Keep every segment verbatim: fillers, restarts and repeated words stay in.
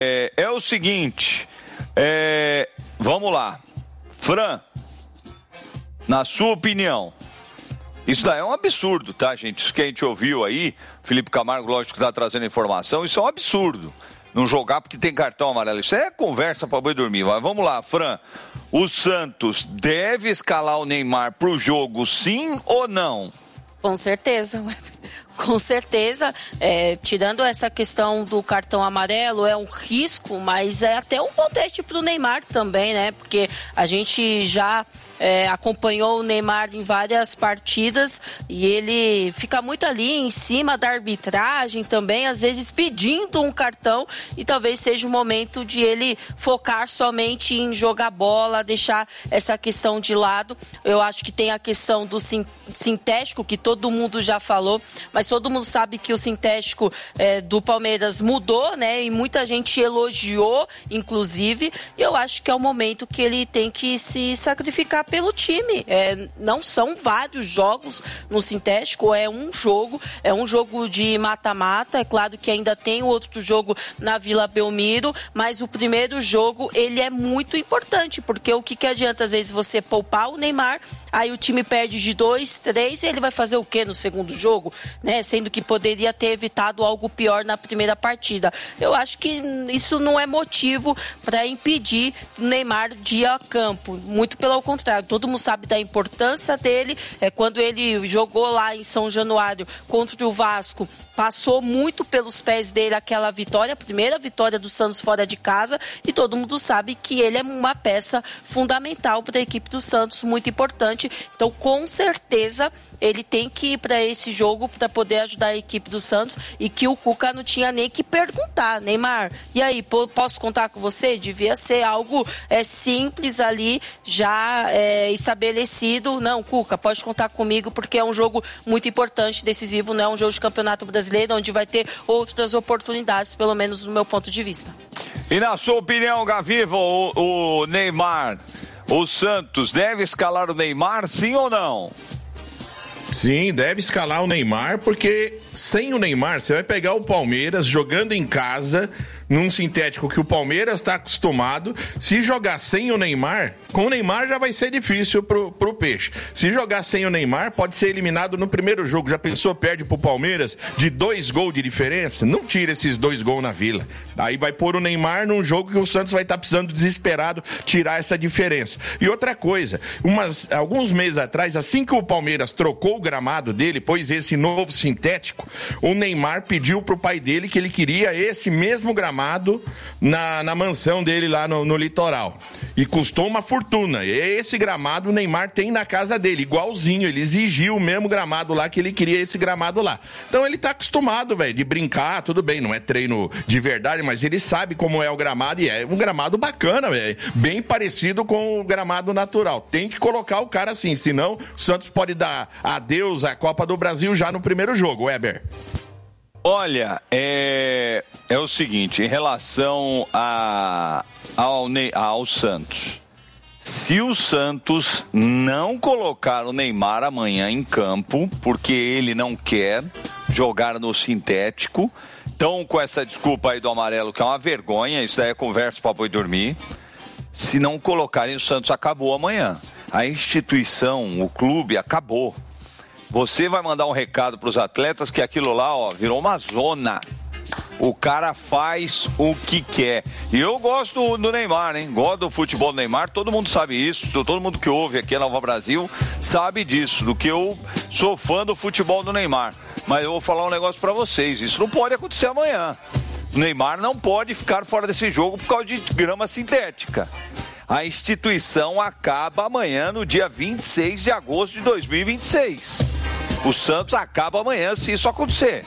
É, é o seguinte, é, vamos lá. Fran, na sua opinião, isso daí é um absurdo, tá, gente? Isso que a gente ouviu aí, Felipe Camargo, lógico que está trazendo informação, isso é um absurdo. Não jogar porque tem cartão amarelo. Isso é conversa para boi dormir. Mas vamos lá, Fran. O Santos deve escalar o Neymar para o jogo, sim ou não? Com certeza. Com certeza. É, tirando essa questão do cartão amarelo, é um risco, mas é até um bom teste para o Neymar também, né? Porque a gente já... É, acompanhou o Neymar em várias partidas e ele fica muito ali em cima da arbitragem também, às vezes pedindo um cartão, e talvez seja o momento de ele focar somente em jogar bola, deixar essa questão de lado. Eu acho que tem a questão do sintético, que todo mundo já falou, mas todo mundo sabe que o sintético é, do Palmeiras mudou, né? E muita gente elogiou, inclusive, e eu acho que é o momento que ele tem que se sacrificar pelo time. É, não são vários jogos no sintético, é um jogo, é um jogo de mata-mata. É claro que ainda tem outro jogo na Vila Belmiro, mas o primeiro jogo, ele é muito importante, porque o que, que adianta às vezes você poupar o Neymar, aí o time perde de dois, três, e ele vai fazer o quê no segundo jogo, né? Sendo que poderia ter evitado algo pior na primeira partida. Eu acho que isso não é motivo para impedir o Neymar de ir a campo, muito pelo contrário. Todo mundo sabe da importância dele. É, quando ele jogou lá em São Januário contra o Vasco, passou muito pelos pés dele aquela vitória, a primeira vitória do Santos fora de casa, e todo mundo sabe que ele é uma peça fundamental para a equipe do Santos, muito importante. Então, com certeza, ele tem que ir para esse jogo para poder ajudar a equipe do Santos, e que o Cuca não tinha nem que perguntar: Neymar, e aí, posso contar com você? Devia ser algo é, simples ali, já é, estabelecido. Não, Cuca, pode contar comigo, porque é um jogo muito importante, decisivo, não é um jogo de Campeonato Brasileiro, onde vai ter outras oportunidades, pelo menos no meu ponto de vista. E na sua opinião, Gaviva, o, o Neymar, o Santos deve escalar o Neymar, sim ou não? Sim, deve escalar o Neymar, porque sem o Neymar, você vai pegar o Palmeiras jogando em casa, num sintético que o Palmeiras está acostumado. Se jogar sem o Neymar, com o Neymar já vai ser difícil pro, pro Peixe. Se jogar sem o Neymar, pode ser eliminado no primeiro jogo. Já pensou, perde pro Palmeiras de dois gols de diferença? Não tira esses dois gols na Vila. Aí vai pôr o Neymar num jogo que o Santos vai estar tá precisando desesperado tirar essa diferença. E outra coisa, umas, alguns meses atrás, assim que o Palmeiras trocou o gramado dele, pôs esse novo sintético, o Neymar pediu pro pai dele que ele queria esse mesmo gramado Na, na mansão dele lá no, no litoral. E custou uma fortuna. Esse gramado o Neymar tem na casa dele, igualzinho. Ele exigiu o mesmo gramado lá, que ele queria esse gramado lá. Então ele tá acostumado, velho, de brincar, tudo bem, não é treino de verdade, mas ele sabe como é o gramado, e é um gramado bacana, velho. Bem parecido com o gramado natural. Tem que colocar o cara assim, senão o Santos pode dar adeus à Copa do Brasil já no primeiro jogo, Weber. Olha, é, é o seguinte, em relação a, ao, ao Santos, se o Santos não colocar o Neymar amanhã em campo, porque ele não quer jogar no sintético, então com essa desculpa aí do amarelo, que é uma vergonha, isso daí é conversa para boi dormir, se não colocarem, o Santos acabou amanhã. A instituição, o clube, acabou. Você vai mandar um recado para os atletas que aquilo lá, ó, virou uma zona. O cara faz o que quer. E eu gosto do Neymar, hein? Gosto do futebol do Neymar, todo mundo sabe isso. Todo mundo que ouve aqui na Nova Brasil sabe disso, do que eu sou fã do futebol do Neymar. Mas eu vou falar um negócio para vocês, isso não pode acontecer amanhã. O Neymar não pode ficar fora desse jogo por causa de grama sintética. A instituição acaba amanhã, no dia vinte e seis de agosto de dois mil e vinte e seis. O Santos acaba amanhã se isso acontecer.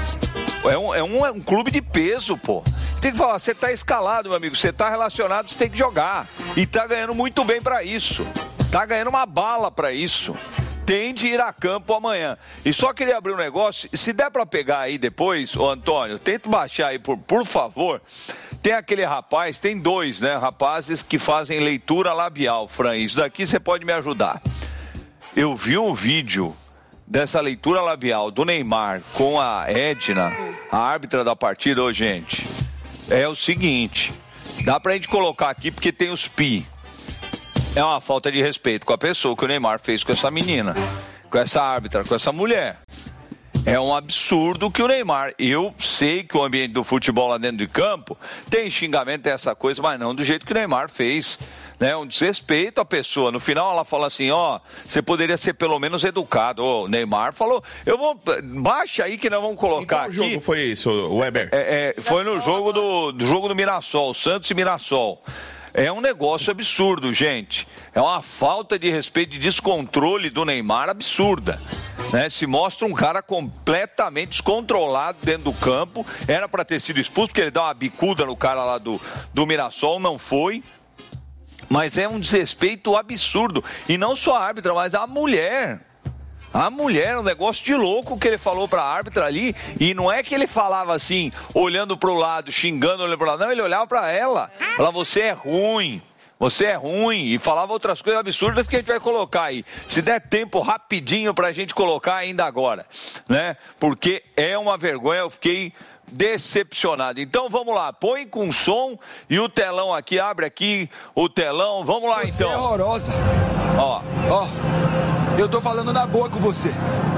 É um, é um, é um clube de peso, pô. Tem que falar, você tá escalado, meu amigo, você tá relacionado, você tem que jogar. E tá ganhando muito bem pra isso. Tá ganhando uma bala pra isso. Tem de ir a campo amanhã. E só queria abrir um negócio, se der pra pegar aí depois, ô Antônio, tenta baixar aí, por, por favor. Tem aquele rapaz, tem dois, né, rapazes que fazem leitura labial, Fran. Isso daqui você pode me ajudar. Eu vi um vídeo dessa leitura labial do Neymar com a Edna, a árbitra da partida. Ô, gente, é o seguinte, dá pra gente colocar aqui porque tem os pi. É uma falta de respeito com a pessoa que o Neymar fez com essa menina, com essa árbitra, com essa mulher. É um absurdo que o Neymar... Eu sei que o ambiente do futebol lá dentro de campo tem xingamento, tem essa coisa, mas não do jeito que o Neymar fez. Né? Um desrespeito à pessoa. No final ela fala assim, ó, você poderia ser pelo menos educado. O Neymar falou, eu vou... Baixa aí que nós vamos colocar aqui. Qual jogo foi isso, Weber? É, é, foi no jogo do, do jogo do Mirassol, Santos e Mirassol. É um negócio absurdo, gente. É uma falta de respeito e descontrole do Neymar absurda. Né? Se mostra um cara completamente descontrolado dentro do campo. Era para ter sido expulso, porque ele dá uma bicuda no cara lá do, do Mirassol, não foi. Mas é um desrespeito absurdo. E não só a árbitra, mas a mulher. A mulher, um negócio de louco que ele falou pra árbitra ali. E não é que ele falava assim, olhando pro lado, xingando, olhando pro lado. Não, ele olhava pra ela. Falava, você é ruim. Você é ruim. E falava outras coisas absurdas que a gente vai colocar aí. Se der tempo rapidinho pra gente colocar ainda agora. Né? Porque é uma vergonha. Eu fiquei decepcionado. Então vamos lá. Põe com som e o telão aqui. Abre aqui o telão. Vamos lá, você então. Você é horrorosa. Ó. Ó. Eu tô falando na boa com você.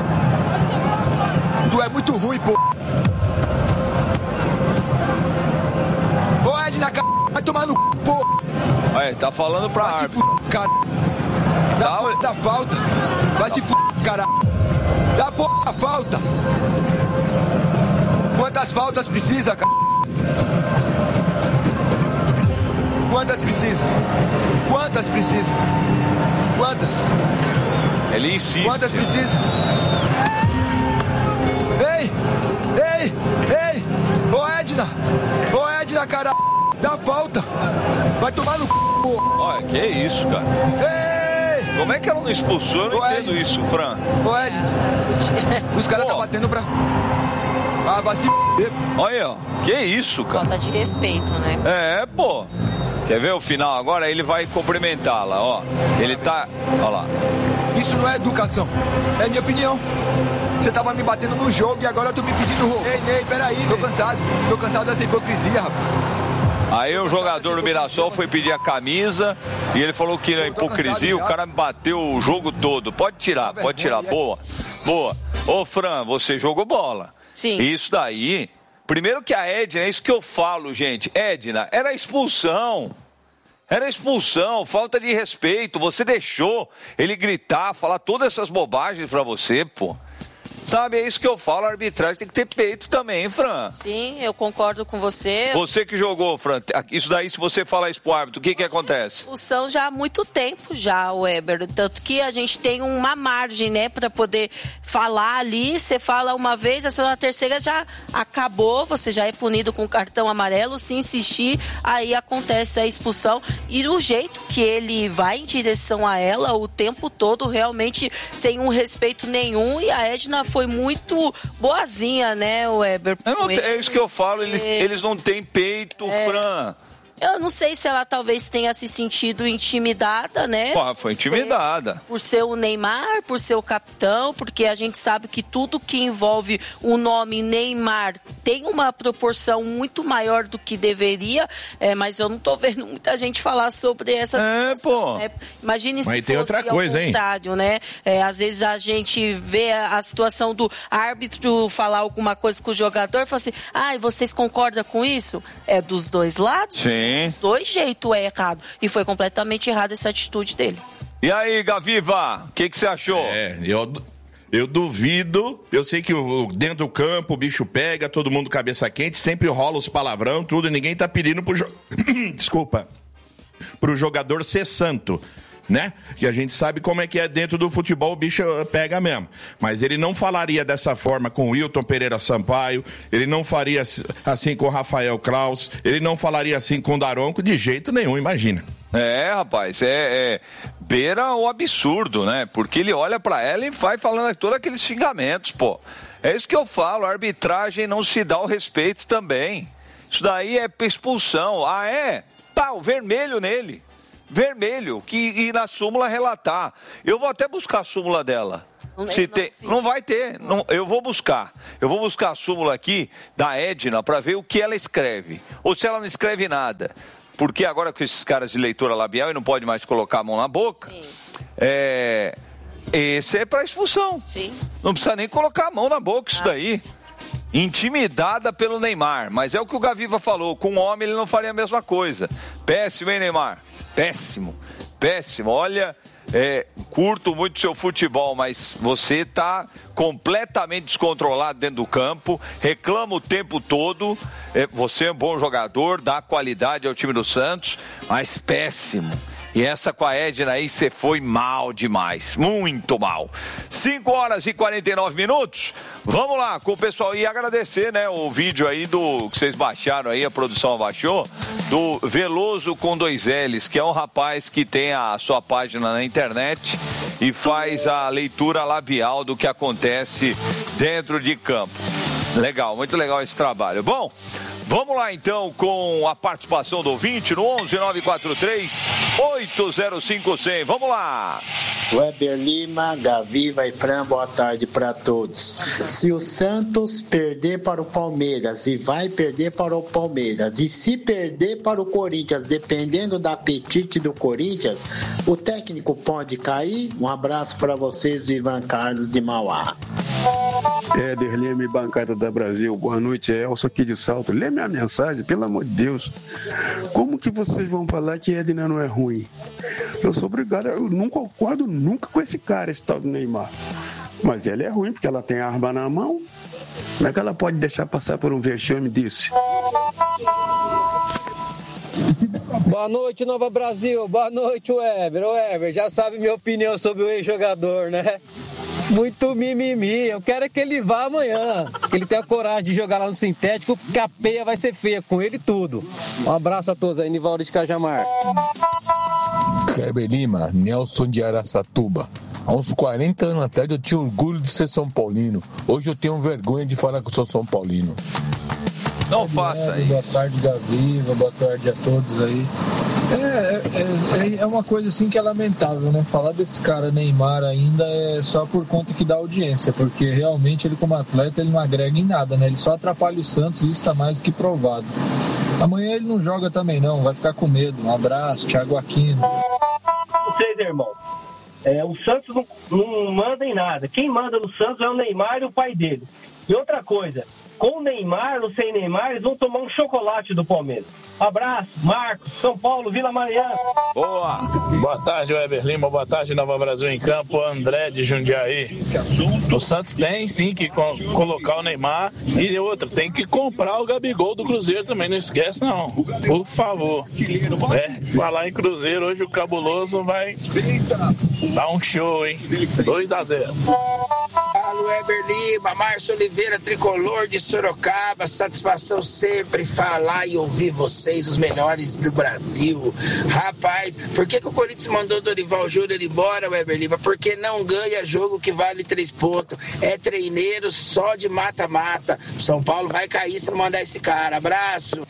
Tu é muito ruim, pô. Ô, Edna, c... vai tomar no c... pô. Aí, tá falando pra vai árbitra. Se f... cara. Dá tá, porra da falta. Vai tá. Se f... cara. Dá porra da falta. Quantas faltas precisa, cara? Quantas precisa? Quantas precisa? Quantas? Ele insiste. Quantas precisa? Ei! Ei! Ei! Ô Edna! Ô Edna, cara! Dá falta! Vai tomar no c... Olha, que isso, cara? Ei! Como é que ela não expulsou? Eu não Ô, entendo Edna. isso, Fran. Ô Edna! Os caras tá batendo pra... Ah, vai se... Olha, ó. Que isso, cara? Falta de respeito, né? É, pô. Quer ver o final agora? Ele vai cumprimentá-la, ó. Ele tá... Olha lá. Isso não é educação. É minha opinião. Você tava me batendo no jogo e agora eu tô me pedindo roubo. Ei, Ney, peraí. Tô Ney. cansado. Tô cansado dessa hipocrisia, rapaz. Aí o jogador do Mirassol foi pedir a camisa e ele falou que na hipocrisia o cara me bateu o jogo todo. Pode tirar, pode tirar. Boa, boa. Ô, Fran, você jogou bola. Sim. Isso daí... Primeiro que a Edna, é isso que eu falo, gente. Edna, era expulsão. Era expulsão, falta de respeito. Você deixou ele gritar, falar todas essas bobagens pra você, pô. Sabe, é isso que eu falo, a arbitragem tem que ter peito também, hein, Fran? Sim, eu concordo com você. Você que jogou, Fran, isso daí, se você falar isso pro árbitro, o que que acontece? Expulsão já há muito tempo já, Weber, tanto que a gente tem uma margem, né, para poder falar ali, você fala uma vez, a sua terceira já acabou, você já é punido com cartão amarelo, se insistir, aí acontece a expulsão, e o jeito que ele vai em direção a ela o tempo todo, realmente sem um respeito nenhum, e a Edna foi muito boazinha, né, Weber? Não, é isso que eu falo, eles, eles não têm peito, é... Fran. Eu não sei se ela talvez tenha se sentido intimidada, né? Pô, foi intimidada. Por ser, por ser o Neymar, por ser o capitão, porque a gente sabe que tudo que envolve o nome Neymar tem uma proporção muito maior do que deveria, é, mas eu não tô vendo muita gente falar sobre essa é, situação. Pô. Né? Imagine se mas tem fosse outra coisa, ao contrário, hein? Né? É, às vezes a gente vê a, a situação do árbitro falar alguma coisa com o jogador e fala assim, ah, vocês concordam com isso? É dos dois lados? Sim. Dos dois jeitos é errado. E foi completamente errada essa atitude dele. E aí, Gaviva, o que que você achou? É, eu, eu duvido. Eu sei que o, dentro do campo o bicho pega, todo mundo cabeça quente, sempre rola os palavrão, tudo, e ninguém tá pedindo pro... Jo... Desculpa. Pro jogador ser santo. Né? Que a gente sabe como é que é dentro do futebol, o bicho pega mesmo. Mas ele não falaria dessa forma com o Wilton Pereira Sampaio, ele não faria assim com o Rafael Klaus, ele não falaria assim com o Daronco de jeito nenhum, imagina. É, rapaz, é, é beira o absurdo, né? Porque ele olha pra ela e vai falando todos aqueles xingamentos, pô. É isso que eu falo, a arbitragem não se dá o respeito também. Isso daí é expulsão. Ah, é? Pau, vermelho nele. Vermelho, que e na súmula relatar. Eu vou até buscar a súmula dela. Se não, tem, não vai ter. Não, eu vou buscar. Eu vou buscar a súmula aqui da Edna para ver o que ela escreve. Ou se ela não escreve nada. Porque agora com esses caras de leitura labial e não pode mais colocar a mão na boca, é, esse é para expulsão. Sim. Não precisa nem colocar a mão na boca isso ah. daí. Intimidada pelo Neymar. Mas é o que o Gaviva falou. Com o homem ele não faria a mesma coisa. Péssimo, hein, Neymar? Péssimo. Péssimo. Olha... É, curto muito seu futebol, mas você está completamente descontrolado dentro do campo, reclama o tempo todo, é, você é um bom jogador, dá qualidade ao time do Santos, mas péssimo. E essa com a Edna aí, você foi mal demais, muito mal. cinco horas e quarenta e nove minutos, vamos lá com o pessoal e agradecer, né, o vídeo aí do que vocês baixaram aí, a produção abaixou, do Veloso com dois L's, que é um rapaz que tem a sua página na internet e faz a leitura labial do que acontece dentro de campo. Legal, muito legal esse trabalho. Bom, vamos lá então com a participação do ouvinte no onze nove quatro três oito zero cinco zero zero. Vamos lá. Weber Lima, Gaviva e Fran, boa tarde para todos. Se o Santos perder para o Palmeiras e vai perder para o Palmeiras, e se perder para o Corinthians, dependendo do apetite do Corinthians, o técnico pode cair? Um abraço para vocês do Ivan Carlos de Mauá. Éder Lima, bancada da Brasil, boa noite, é Elcio aqui de Salto. Lê minha mensagem, pelo amor de Deus. Como que vocês vão falar que Edna não é ruim? Eu sou obrigado, eu não concordo nunca com esse cara, esse tal do Neymar. Mas ela é ruim porque ela tem a arma na mão. Como é que ela pode deixar passar por um vexame desse? Boa noite, Nova Brasil. Boa noite, Weber. O Weber, já sabe minha opinião sobre o ex-jogador, né? Muito mimimi. Eu quero é que ele vá amanhã. Que ele tenha coragem de jogar lá no sintético, porque a peia vai ser feia com ele tudo. Um abraço a todos aí, Nivaldo de Cajamar. Weber Lima, Nelson de Araçatuba. Há uns quarenta anos atrás eu tinha orgulho de ser São Paulino. Hoje eu tenho vergonha de falar que eu sou São Paulino. Não é, faça aí. Boa tarde, Gaviva. Boa tarde a todos aí. É, é, é uma coisa assim que é lamentável, né? Falar desse cara Neymar ainda é só por conta que dá audiência, porque realmente ele como atleta ele não agrega em nada, né? Ele só atrapalha o Santos e isso está mais do que provado. Amanhã ele não joga também não, vai ficar com medo. Um abraço, Thiago Aquino. Vocês, irmão, é, o Santos não, não manda em nada. Quem manda no Santos é o Neymar e o pai dele. E outra coisa, com o Neymar ou sem Neymar, eles vão tomar um chocolate do Palmeiras. Abraço, Marcos, São Paulo, Vila Mariana. Boa! Boa tarde, Weber Lima. Boa tarde, Nova Brasil em Campo. André de Jundiaí. O Santos tem sim que co- colocar o Neymar. E outro, tem que comprar o Gabigol do Cruzeiro também. Não esquece, não. Por favor. É, falar em Cruzeiro, hoje o Cabuloso vai dar um show, hein? dois a zero. Fala, Weber Lima, Márcio Oliveira, tricolor de Sorocaba. Satisfação sempre falar e ouvir vocês, os melhores do Brasil. Rapaz, por que, que o Corinthians mandou Dorival Júnior embora, Weber Lima? Porque não ganha jogo que vale três pontos. É treineiro só de mata-mata. São Paulo vai cair se mandar esse cara. Abraço.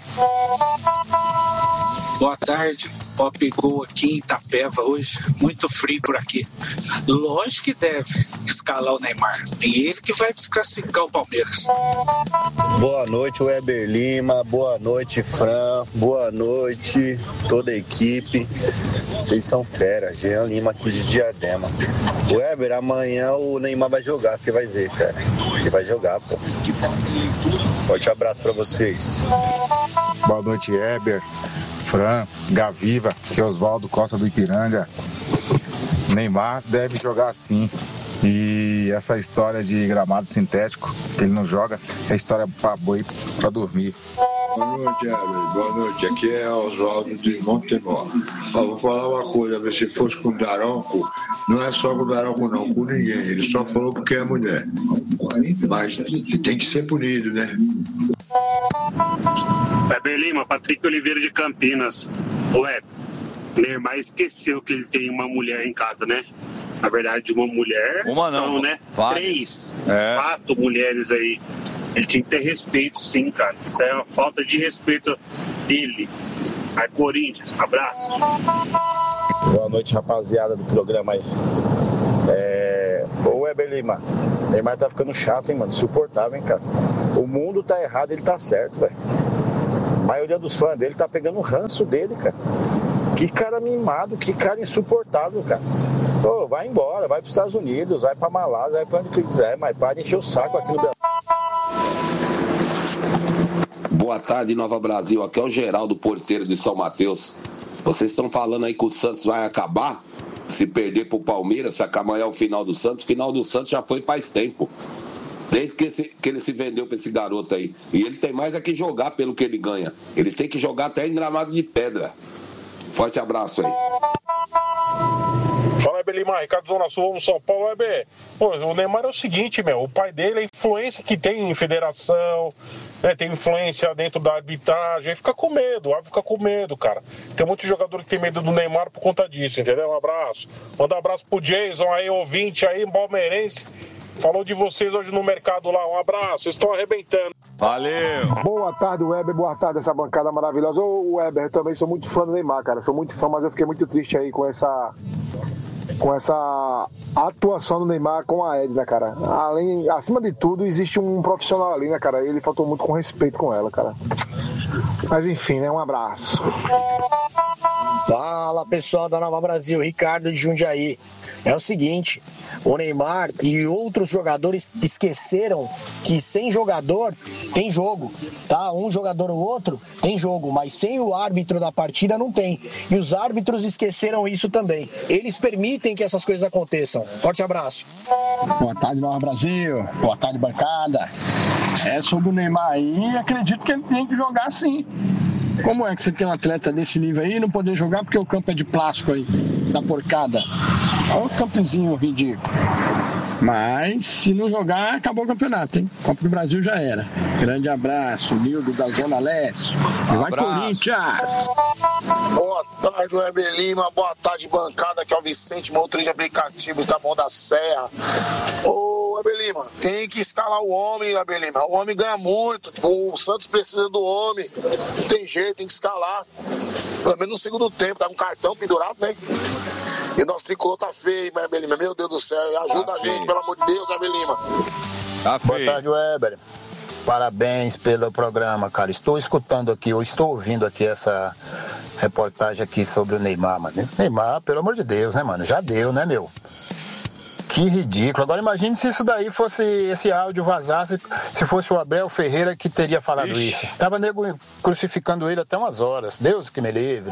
Boa tarde, Pop Go aqui em Itapeva hoje, muito frio por aqui. Lógico que deve escalar o Neymar, e ele que vai desclassificar o Palmeiras. Boa noite, Weber Lima, boa noite, Fran, boa noite, toda a equipe. Vocês são fera, Jean Lima aqui de Diadema. Weber, amanhã o Neymar vai jogar, você vai ver, cara. Ele vai jogar, pô. Forte abraço pra vocês. Boa noite, Weber, Fran, Gaviva, que é Oswaldo Costa do Ipiranga. Neymar deve jogar sim. E essa história de gramado sintético, que ele não joga, é história pra boi pra dormir. Boa noite, Eber. Boa noite. Aqui é Oswaldo de Montemor. Ó, vou falar uma coisa, ver se fosse com o Daronco, não é só com o Daronco não, com ninguém. Ele só falou porque é mulher. Mas tem que ser punido, né? Weber Lima, Patrick Oliveira de Campinas. Ué, Neymar esqueceu que ele tem uma mulher em casa, né? Na verdade, uma mulher. Uma não, não né? Várias. Três, é. quatro mulheres aí. Ele tinha que ter respeito, sim, cara. Isso é uma falta de respeito dele. Aí, Corinthians, abraço. Boa noite, rapaziada do programa aí. É... Ô, Weber Lima, Neymar tá ficando chato, hein, mano? Insuportável, hein, cara? O mundo tá errado, ele tá certo, velho. A maioria dos fãs dele tá pegando o ranço dele, cara. Que cara mimado, que cara insuportável, cara. Pô, vai embora, vai pros Estados Unidos, vai pra Malásia, vai pra onde quiser, mas para de encher o saco aqui no Brasil. Boa tarde, Nova Brasil. Aqui é o Geraldo Porteiro de São Mateus. Vocês estão falando aí que o Santos vai acabar? Se perder pro Palmeiras, se amanhã é o final do Santos, o final do Santos já foi faz tempo. Desde que, esse, que ele se vendeu pra esse garoto aí. E ele tem mais é que jogar pelo que ele ganha. Ele tem que jogar até em gramado de pedra. Forte abraço aí. Fala, Weber Lima, Ricardo Zona Sul, vamos São Paulo, Weber. Pô, o Neymar é o seguinte, meu, o pai dele, a influência que tem em federação, né, tem influência dentro da arbitragem, fica com medo, fica com medo, cara. Tem muitos jogadores que tem medo do Neymar por conta disso, entendeu? Um abraço. Manda um abraço pro Jason aí, ouvinte aí, palmeirense. Falou de vocês hoje no mercado lá, um abraço, vocês estão arrebentando. Valeu. Boa tarde, Weber, boa tarde, essa bancada maravilhosa. Ô, Weber, eu também sou muito fã do Neymar, cara, sou muito fã, mas eu fiquei muito triste aí com essa... com essa atuação do Neymar com a Edna, cara. Além, acima de tudo, existe um profissional ali, né, cara? Ele faltou muito com respeito com ela, cara. Mas enfim, né? Um abraço. Fala, pessoal da Nova Brasil, Ricardo de Jundiaí. É o seguinte, o Neymar e outros jogadores esqueceram que sem jogador tem jogo, tá? Um jogador ou outro tem jogo, mas sem o árbitro da partida não tem. E os árbitros esqueceram isso também. Eles permitem que essas coisas aconteçam. Forte abraço. Boa tarde, Nova Brasil. Boa tarde, bancada. É sobre o Neymar aí, acredito que ele tem que jogar sim. Como é que você tem um atleta desse nível aí e não poder jogar porque o campo é de plástico aí, da porcada? Olha o campezinho ridículo. Mas, se não jogar, acabou o campeonato, hein? Copa do Brasil já era. Grande abraço, Nildo da Zona Leste. Um vai, Corinthians! Boa tarde, Weber Lima. Boa tarde, bancada. Aqui é o Vicente, motorista de aplicativos da Mão da Serra. Ô, Weber Lima, tem que escalar o homem, Weber Lima. O homem ganha muito. O Santos precisa do homem. Não tem jeito, tem que escalar. Pelo menos no segundo tempo. Tá com um cartão pendurado, né? E o nosso tricolor tá feio, Weber Lima. Meu Deus do céu. Ajuda tá a gente, feio. Pelo amor de Deus, Weber Lima. Tá feio. Boa tarde, Weber. Parabéns pelo programa, cara. Estou escutando aqui, ou estou ouvindo aqui essa reportagem aqui sobre o Neymar, mano. Neymar, pelo amor de Deus, né, mano? Já deu, né, meu? Que ridículo. Agora imagine se isso daí fosse, esse áudio vazasse, se fosse o Abel Ferreira que teria falado Ixi. isso. Tava nego crucificando ele até umas horas. Deus que me livre.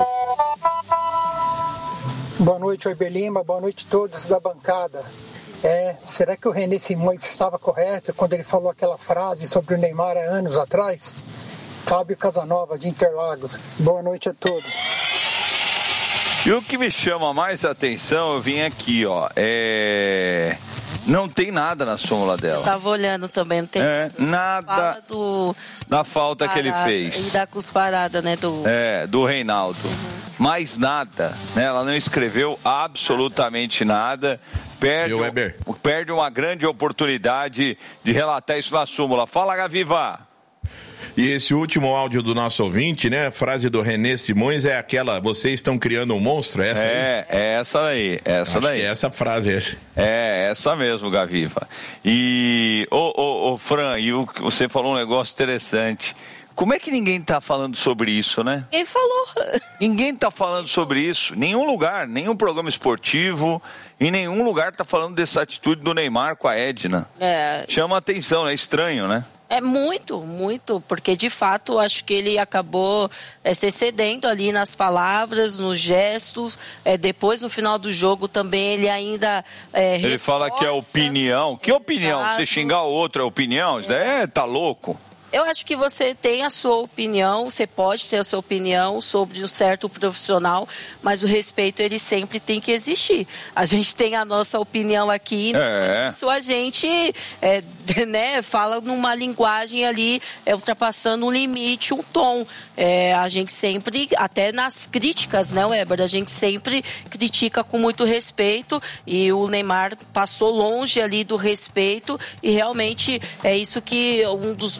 Boa noite, Weber Lima. Boa noite a todos da bancada. É, será que o René Simões estava correto quando ele falou aquela frase sobre o Neymar há anos atrás? Fábio Casanova, de Interlagos. Boa noite a todos. E o que me chama mais a atenção, eu vim aqui, ó, é... não tem nada na súmula dela. Tava olhando também, não tem é, nada do... da falta que ele fez. E da cusparada, né, do... É, do Reinaldo. Uhum. Mais nada, né? Ela não escreveu absolutamente nada. Perde, um, perde uma grande oportunidade de relatar isso na súmula. Fala, Gaviva! E esse último áudio do nosso ouvinte, né? A frase do René Simões é aquela: vocês estão criando um monstro? É essa aí? É, é essa daí. Essa Acho daí. Que é essa frase. É, essa mesmo, Gaviva. E, ô, ô, ô Fran, e o, você falou um negócio interessante. Como é que ninguém tá falando sobre isso, né? Quem falou? Ninguém tá falando sobre isso. Nenhum lugar, nenhum programa esportivo, em nenhum lugar tá falando dessa atitude do Neymar com a Edna. É. Chama atenção, é estranho, né? É muito, muito, porque de fato acho que ele acabou é, se excedendo ali nas palavras, nos gestos, é, depois no final do jogo também ele ainda é, Ele fala que é opinião. Que opinião? Exato. Você xingar o outro é opinião? Isso daí é, tá louco. Eu acho que você tem a sua opinião, você pode ter a sua opinião sobre um certo profissional, mas o respeito ele sempre tem que existir. A gente tem a nossa opinião aqui, é. Isso a gente é, né, fala numa linguagem ali, é, ultrapassando um limite, um tom. É, a gente sempre, até nas críticas, né, Weber, a gente sempre critica com muito respeito e o Neymar passou longe ali do respeito e realmente é isso que um dos nossos ouvintes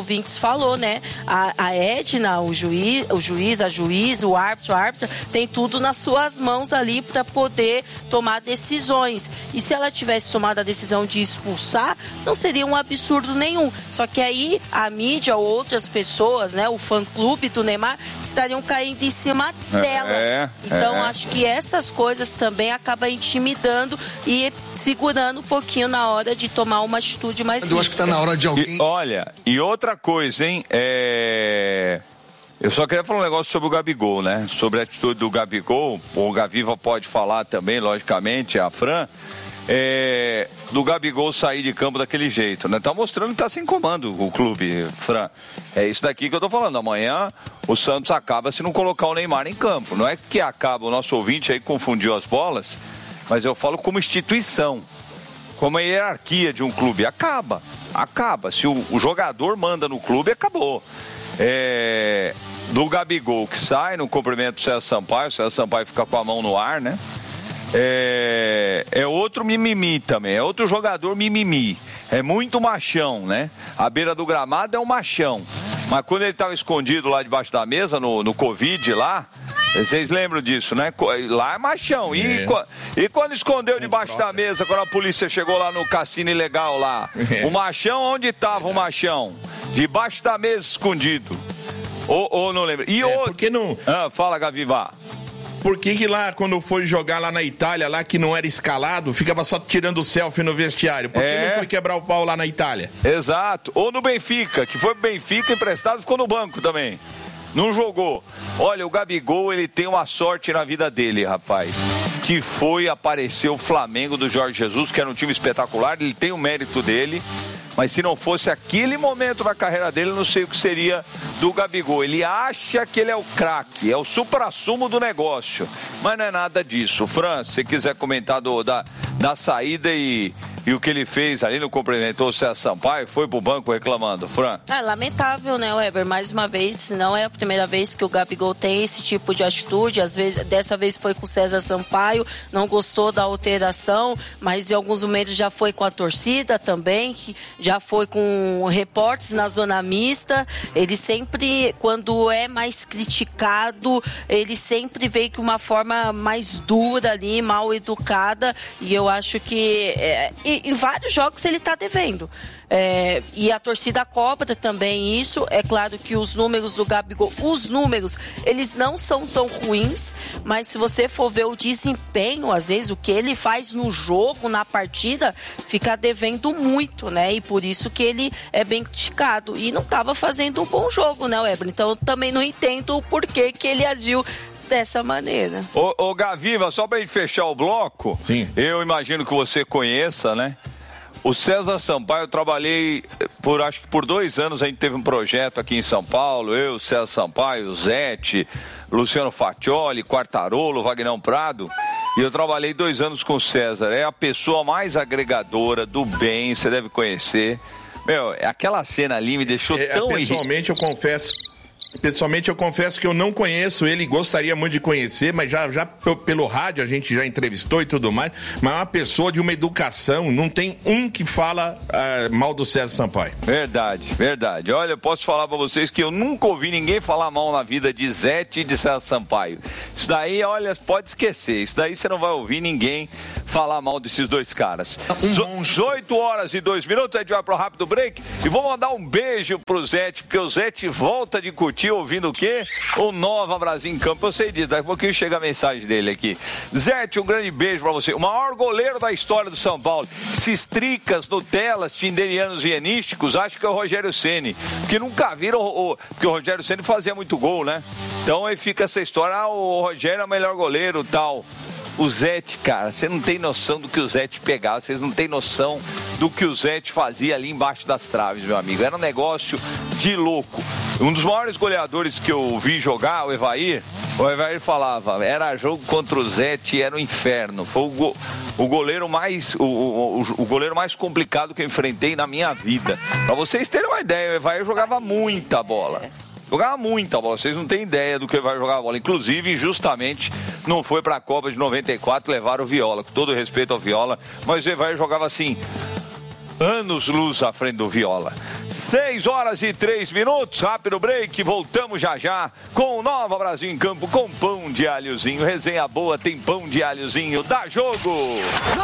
ouvintes falou, né? A, a Edna, o juiz, o juiz, a juiz, o árbitro, o árbitro, tem tudo nas suas mãos ali para poder tomar decisões. E se ela tivesse tomado a decisão de expulsar, não seria um absurdo nenhum. Só que aí a mídia ou outras pessoas, né, o fã-clube do Neymar, estariam caindo em cima dela. É, então, é. acho que essas coisas também acabam intimidando e segurando um pouquinho na hora de tomar uma atitude mais ríspida. Eu acho que está na hora de alguém... E, olha, e outra coisa, hein? É... Eu só queria falar um negócio sobre o Gabigol, né? Sobre a atitude do Gabigol. O Gaviva pode falar também, logicamente, a Fran. É... Do Gabigol sair de campo daquele jeito, né? Tá mostrando que tá sem comando o clube, Fran. É isso daqui que eu tô falando. Amanhã o Santos acaba se não colocar o Neymar em campo. Não é que acaba, o nosso ouvinte aí confundiu as bolas, mas eu falo como instituição, como a hierarquia de um clube. Acaba, acaba. Se o, o jogador manda no clube, acabou. É, do Gabigol que sai no cumprimento do César Sampaio, o César Sampaio fica com a mão no ar, né? É, é outro mimimi também, é outro jogador mimimi. É muito machão, né? A beira do gramado é um machão. Mas quando ele estava escondido lá debaixo da mesa, no, no Covid lá, vocês lembram disso, né? Lá é machão. E, é. e quando escondeu debaixo da mesa, quando a polícia chegou lá no cassino ilegal lá, é. o machão, onde estava o machão? Debaixo da mesa, escondido. Ou, ou não lembra? E é, outro... Por que não... Ah, fala, Gaviva. Por que que lá, quando foi jogar lá na Itália, lá que não era escalado, ficava só tirando selfie no vestiário? Por que É. não foi quebrar o pau lá na Itália? Exato. Ou no Benfica, que foi pro Benfica emprestado, ficou no banco também. Não jogou. Olha, o Gabigol, ele tem uma sorte na vida dele, rapaz. Que foi aparecer o Flamengo do Jorge Jesus, que era um time espetacular. Ele tem o mérito dele. Mas se não fosse aquele momento na carreira dele, eu não sei o que seria do Gabigol. Ele acha que ele é o craque, é o suprassumo do negócio. Mas não é nada disso. Fran, se você quiser comentar do, da, da saída e, e o que ele fez ali, não cumprimentou o César Sampaio, foi pro banco reclamando. Fran? É lamentável, né, Weber? Mais uma vez, não é a primeira vez que o Gabigol tem esse tipo de atitude. Às vezes, dessa vez foi com o César Sampaio, não gostou da alteração, mas em alguns momentos já foi com a torcida também, que já foi com repórteres na zona mista. Ele sempre, quando é mais criticado, ele sempre veio com uma forma mais dura ali, mal educada, e eu acho que é, em vários jogos ele está devendo. É, e a torcida cobra também isso. É claro que os números do Gabigol, os números, eles não são tão ruins, mas se você for ver o desempenho, às vezes, o que ele faz no jogo, na partida, fica devendo muito, né? E por isso que ele é bem criticado. E não estava fazendo um bom jogo, né, Weber? Então eu também não entendo o porquê que ele agiu dessa maneira. Ô, ô Gaviva, só pra gente fechar o bloco, Sim. eu imagino que você conheça, né? O César Sampaio, eu trabalhei por, acho que por dois anos, a gente teve um projeto aqui em São Paulo, eu, César Sampaio, Zete, Luciano Faccioli, Quartarolo, Vagnão Prado, e eu trabalhei dois anos com o César. É a pessoa mais agregadora, do bem, você deve conhecer. Meu, aquela cena ali me deixou É, tão... pessoalmente, eu confesso... Pessoalmente, eu confesso que eu não conheço ele, gostaria muito de conhecer, mas já, já pelo rádio a gente já entrevistou e tudo mais, mas é uma pessoa de uma educação, não tem um que fala uh, mal do César Sampaio. Verdade, verdade. Olha, eu posso falar pra vocês que eu nunca ouvi ninguém falar mal na vida de Zete e de César Sampaio. Isso daí, olha, pode esquecer, isso daí você não vai ouvir ninguém falar mal desses dois caras. dezoito horas e dois minutos, a gente vai pro rápido break e vou mandar um beijo pro Zete, porque o Zete volta de curtir ouvindo o quê? O Nova Brasil em Campo. Eu sei disso, daqui a pouquinho chega a mensagem dele aqui. Zete, um grande beijo pra você. O maior goleiro da história do São Paulo. Cistricas, Nutelas, tinderianos e hienísticos, acho que é o Rogério Ceni, porque nunca viram o... porque o Rogério Ceni fazia muito gol, né? Então aí fica essa história, ah, o Rogério é o melhor goleiro e tal. O Zete, cara, você não tem noção do que o Zete pegava, vocês não tem noção do que o Zete fazia ali embaixo das traves, meu amigo. Era um negócio de louco. Um dos maiores goleadores que eu vi jogar, o Evair, o Evair falava, era jogo contra o Zete, era um inferno. Foi o, go, o goleiro mais o, o, o goleiro mais complicado que eu enfrentei na minha vida. Pra vocês terem uma ideia, o Evair jogava muita bola. Jogava muita bola, vocês não têm ideia do que vai jogar a bola. Inclusive, injustamente, não foi pra Copa de noventa e quatro levar o Viola, com todo respeito ao Viola, mas o Evair jogava assim, anos luz à frente do Viola. seis horas e três minutos, rápido break, voltamos já já com o Nova Brasil em Campo com pão de alhozinho. Resenha boa, tem pão de alhozinho, dá jogo!